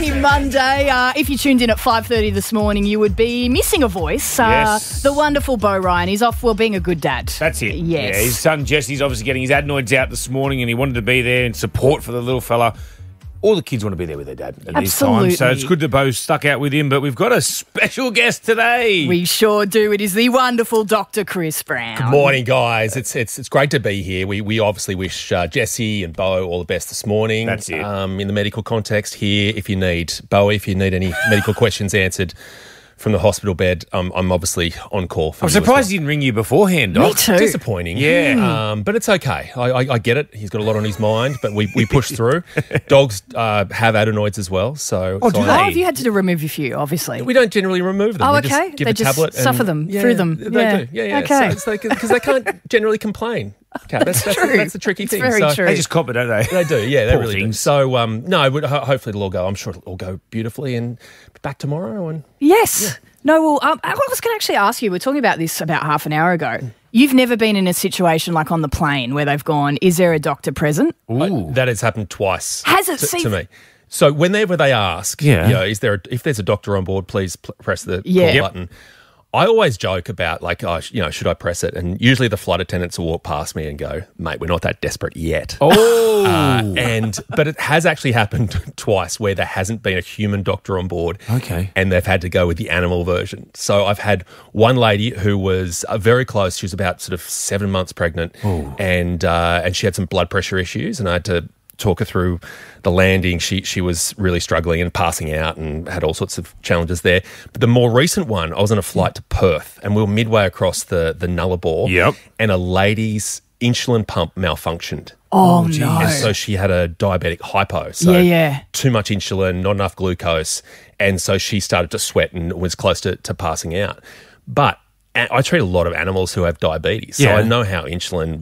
Happy Monday. If you tuned in at 5:30 this morning, you would be missing a voice. Yes. The wonderful Beau Ryan. He's off, being a good dad. That's it. Yes. Yeah, his son Jesse's obviously getting his adenoids out this morning and he wanted to be there in support for the little fella. All the kids want to be there with their dad at this time. So it's good that Beau stuck out with him, but we've got a special guest today. We sure do. It is the wonderful Dr. Chris Brown. Good morning, guys. It's great to be here. We obviously wish Jesse and Beau all the best this morning. That's it. In the medical context here, if you need any medical questions answered from the hospital bed, I'm obviously on call for I'm you surprised as he didn't ring you beforehand, Me Doc. too. Disappointing. Yeah. But it's okay. I get it. He's got a lot on his mind, but we push through. Dogs have adenoids as well. So, Oh, do Oh, they? have you had to remove a few, obviously? we don't generally remove them. Oh, We okay. just give They a just tablet suffer them through them. They Yeah. do. Yeah. Okay. Because they can't generally complain. Okay, that's true. That's the tricky It's thing. very true. They just cop it, don't they? They do, yeah, they Poor really things. do. So, no, hopefully it'll all go. I'm sure it'll all go beautifully and be back tomorrow. And Yes. No, well, I was going to actually ask you, we were talking about this about half an hour ago. You've never been in a situation like on the plane where they've gone, is there a doctor present? Ooh. that has happened twice. Has it? to me? So whenever they ask, Yeah. if there's a doctor on board, please press the Yeah. call Yep. button. I always joke about should I press it? And usually the flight attendants will walk past me and go, mate, we're not that desperate yet. Oh. But it has actually happened twice where there hasn't been a human doctor on board. Okay. And they've had to go with the animal version. So I've had one lady who was very close. She was about sort of 7 months pregnant, and she had some blood pressure issues, and I had to talk her through the landing. She was really struggling and passing out and had all sorts of challenges there. But the more recent one, I was on a flight to Perth, and we were midway across the Nullarbor. Yep. And a lady's insulin pump malfunctioned. Oh, no. And so she had a diabetic hypo. So Yeah. too much insulin, not enough glucose. And so she started to sweat and was close to passing out. But I treat a lot of animals who have diabetes. So Yeah. I know how insulin